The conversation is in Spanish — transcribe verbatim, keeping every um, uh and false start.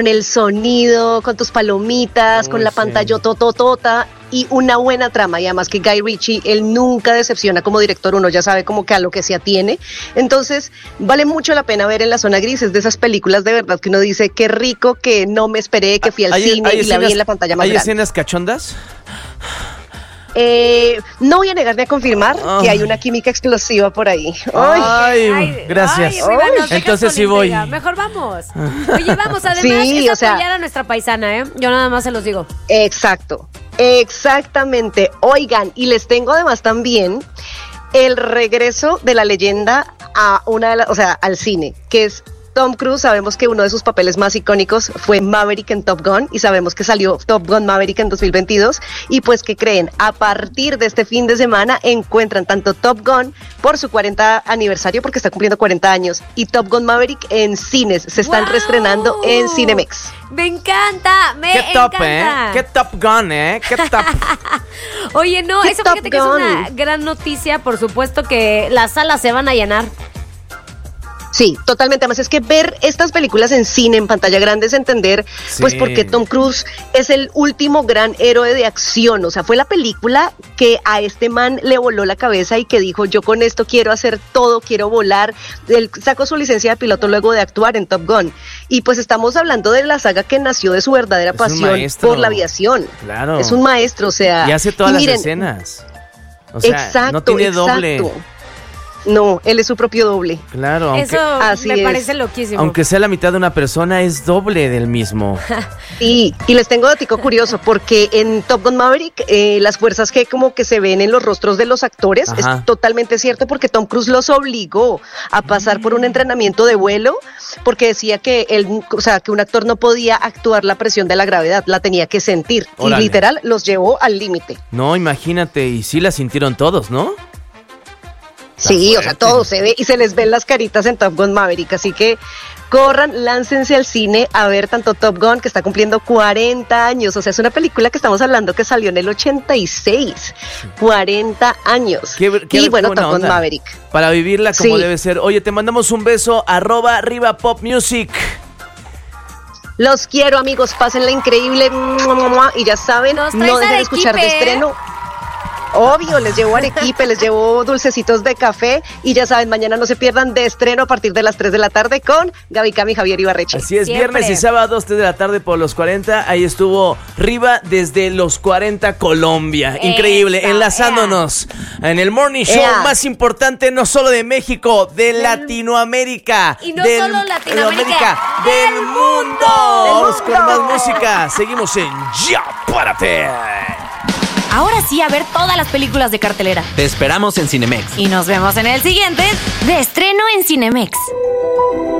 el sonido, con tus palomitas, Uy, con la sí. pantalla tototota y una buena trama. Y además que Guy Ritchie, él nunca decepciona como director, uno ya sabe como que a lo que se atiene. Entonces, vale mucho la pena ver En la zona gris, es de esas películas de verdad que uno dice, qué rico que no me esperé, que fui al ¿Hay- cine hay y la vi escenas- en la pantalla más ¿Hay grande. escenas cachondas? Eh, no voy a negar ni a confirmar Ah. que hay una química explosiva por ahí. Ay. Ay, Ay, gracias. ay, Riva, nos dejas Entonces con sí voy. intriga. Mejor vamos. Oye, vamos, además Sí, es o sea- apoyar a nuestra paisana, ¿eh? Yo nada más se los digo. Exacto, exactamente. Oigan, y les tengo además también el regreso de la leyenda a una de las, o sea, al cine, que es Tom Cruise. Sabemos que uno de sus papeles más icónicos fue Maverick en Top Gun y sabemos que salió Top Gun Maverick en dos mil veintidós y pues que creen, a partir de este fin de semana encuentran tanto Top Gun por su cuarenta aniversario porque está cumpliendo cuarenta años y Top Gun Maverick en cines, se están ¡Wow! reestrenando en Cinemex. Me encanta, me Qué top, encanta. ¿eh? Qué Top Gun, ¿eh? Qué top. Oye, no, ¿Qué eso Top fíjate que es Gun? una gran noticia, por supuesto que las salas se van a llenar. Sí, totalmente. Además es que ver estas películas en cine, en pantalla grande, es entender, Sí. pues, porque Tom Cruise es el último gran héroe de acción. O sea, fue la película que a este man le voló la cabeza y que dijo, yo con esto quiero hacer todo, quiero volar. Él sacó su licencia de piloto luego de actuar en Top Gun. Y pues estamos hablando de la saga que nació de su verdadera Es un pasión maestro. por la aviación. Claro. Es un maestro, o sea. Y hace todas y las miren, escenas. O sea, exacto, no tiene exacto. doble. No, él es su propio doble. Claro, aunque, Eso así me es. parece loquísimo. aunque sea la mitad de una persona, es doble del mismo. Y, y les tengo datico curioso, porque en Top Gun Maverick eh, las fuerzas que como que se ven en los rostros de los actores, Ajá. es totalmente cierto, porque Tom Cruise los obligó a pasar por un entrenamiento de vuelo, porque decía que él, o sea, que un actor no podía actuar la presión de la gravedad, la tenía que sentir, Órale. y literal los llevó al límite. No, imagínate, y sí la sintieron todos, ¿no? Sí, o sea, fuerte. todo se ve y se les ven las caritas en Top Gun Maverick, así que corran, láncense al cine a ver tanto Top Gun, que está cumpliendo cuarenta años, o sea, es una película que estamos hablando que salió en el ochenta y seis, cuarenta años. Qué- qué- y qué bueno, buena Top Gun onda. Maverick. Para vivirla como Sí. debe ser. Oye, te mandamos un beso, arroba arriba pop music. Los quiero, amigos, pásenla increíble, y ya saben, Nos traes no dejen de escuchar de arequipe, ¿eh? estreno. Obvio, les llevo arequipe, les llevo dulcecitos de café y ya saben, mañana no se pierdan de estreno a partir de las tres de la tarde con Gaby Cami y Javier Ibarreche. Así es, Siempre. viernes y sábado, tres de la tarde por los cuarenta. Ahí estuvo Riva desde los cuarenta, Colombia. Increíble, Esa, enlazándonos en el morning show Ea. más importante, no solo de México, de Latinoamérica. Y no del- solo Latinoamérica, Latinoamérica, del del mundo. mundo. Vamos Del con mundo. más música. Seguimos en Ya Párate. Ahora sí, a ver todas las películas de cartelera. Te esperamos en Cinemex. Y nos vemos en el siguiente, de estreno en Cinemex.